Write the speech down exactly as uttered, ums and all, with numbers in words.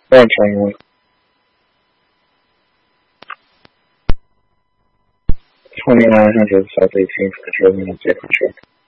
Go on, twenty-one. twenty-nine hundred South eighteenth, controlling and control.